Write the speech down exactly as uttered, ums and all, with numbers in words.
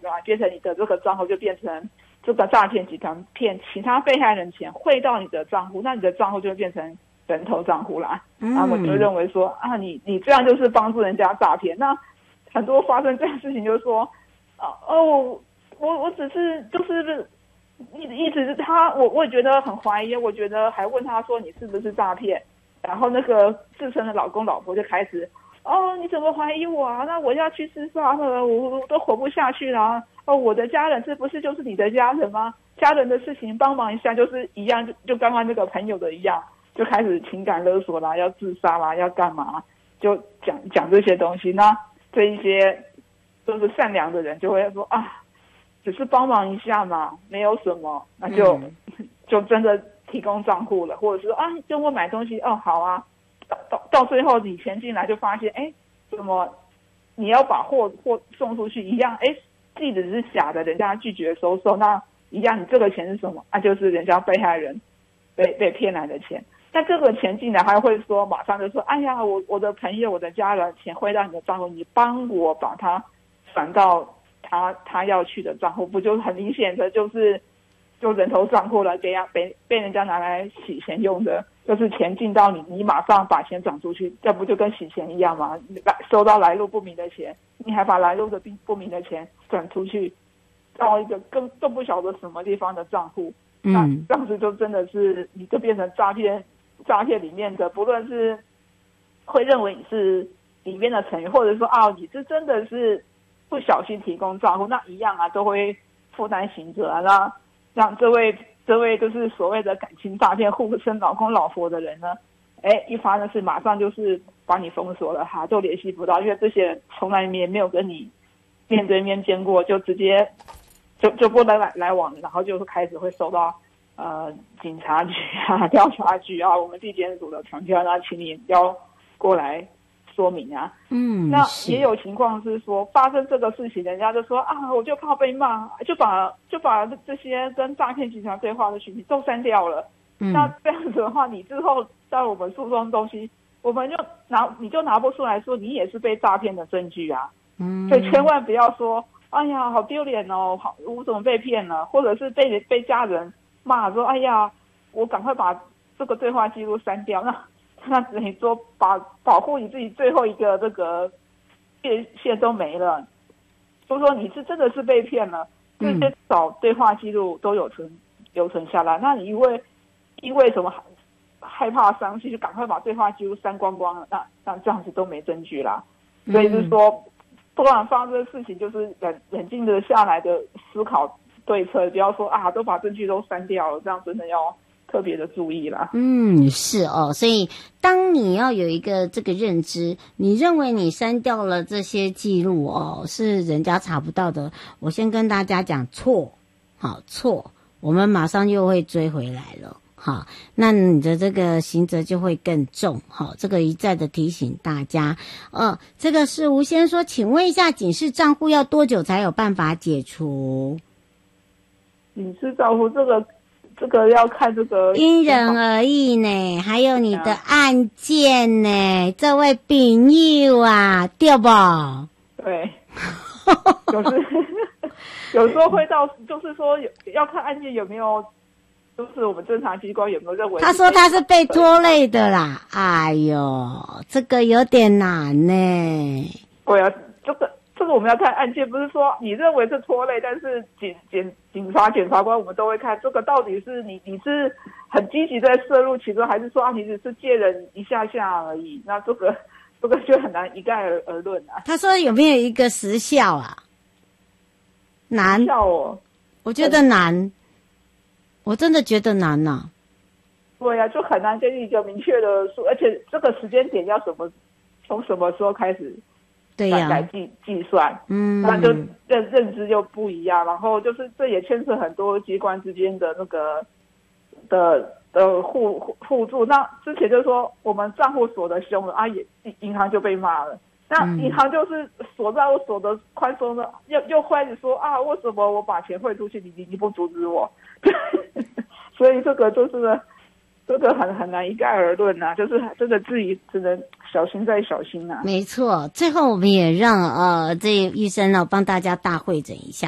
嘛，变成你的这个账户就变成这个诈骗集团骗其他被害人钱汇到你的账户，那你的账户就变成人头账户啦。嗯、然后我就认为说啊，你你这样就是帮助人家诈骗。那很多发生这样的事情就是说，啊哦，我我只是就是一一直他我我也觉得很怀疑，我觉得还问他说你是不是诈骗，然后那个自称的老公老婆就开始。哦，你怎么怀疑我啊？那我要去自杀了，我我都活不下去了。哦，我的家人这不是就是你的家人吗？家人的事情帮忙一下，就是一样，就就刚刚那个朋友的一样，就开始情感勒索啦，要自杀啦，要干嘛？就讲讲这些东西。那这一些都是善良的人就会说啊，只是帮忙一下嘛，没有什么，那就、嗯、就真的提供账户了，或者是啊，跟我买东西，哦，好啊。到到最后你钱进来就发现，哎，怎么你要把货货送出去一样，哎，地址是假的，人家拒绝收受，那一样你这个钱是什么？啊，就是人家被害人被被骗来的钱。但这个钱进来还会说，马上就说，哎呀，我我的朋友我的家人钱汇到你的账户，你帮我把它转到他他要去的账户，不就是很明显的就是就人头账户了，给呀被被人家拿来洗钱用的。就是钱进到你，你马上把钱转出去，这不就跟洗钱一样吗？来收到来路不明的钱，你还把来路的不明的钱转出去，到一个更更不晓得什么地方的账户，嗯，那这样子就真的是你就变成诈骗，诈骗里面的，不论是会认为你是里面的成员，或者说啊你是真的是不小心提供账户，那一样啊都会负担刑责啊。那让这位。这位就是所谓的感情诈骗互称老公老婆的人呢，哎，一发生事马上就是把你封锁了哈，就联系不到，因为这些人从来也没有跟你面对面见过，就直接就就不能来来往，然后就开始会收到呃警察局啊、调查局啊、我们地检署的传票啊，请你要过来说明啊。嗯，那也有情况是说发生这个事情，人家就说啊，我就怕被骂，就把就把这些跟诈骗集团对话的讯息都删掉了。嗯，那这样子的话，你之后到我们诉讼东西，我们就拿你就拿不出来说你也是被诈骗的证据啊。嗯，所以千万不要说，哎呀，好丢脸哦，好，我怎么被骗了，或者是被被家人骂说，哎呀，我赶快把这个对话记录删掉，那。那等于说把保护你自己最后一个这个界限都没了，就说你是真的是被骗了，这些找对话记录都有存留存下来。那你因为因为什么害怕伤心，就赶快把对话记录删光光了，那那这样子都没证据啦。所以就是说，不管发生的事情，就是冷冷静的下来的思考对策，不要说啊都把证据都删掉了，这样真的要特别的注意啦。 嗯，是哦，所以当你要有一个这个认知，你认为你删掉了这些记录哦，是人家查不到的，我先跟大家讲错，好错，我们马上又会追回来了。好，那你的这个刑责就会更重。好，这个一再的提醒大家。呃，这个是吴先说，请问一下，警示账户要多久才有办法解除？ 警示账户这个。这个要看这个因人而异呢，还有你的案件呢，这位朋友啊，对不？ 对，就是有时候会到，就是说有要看案件有没有，就是我们侦查机关有没有认为。 他说他是被拖累的啦，哎呦，这个有点难呢。 对啊，这个。这个我们要看案件，不是说你认为是拖累，但是警警警察检察官我们都会看这个到底是你你是很积极在涉入其中，还是说啊你只是借人一下下而已？那这个这个就很难一概而而论啊。 他说有没有一个时效啊？难， 时效哦， 我觉得难，我真的觉得难呐、啊。 对呀、啊，就很难给你一个明确的数，而且这个时间点要什么，从什么时候开始？ 对呀、啊， 来计计算，嗯，那就认认知就不一样，然后就是这也牵扯很多机关之间的那个的的互互互助。那之前就说我们账户锁得凶了啊，也银行就被骂了。那银行就是锁在我锁得宽松的，又又开始说啊，为什么我把钱汇出去，你你你不阻止我？所以这个就是。这个很很难一概而论呐、啊，就是真的自己只能小心再小心呐、啊。 没错，最后我们也让呃这医生呢帮大家大会诊一下。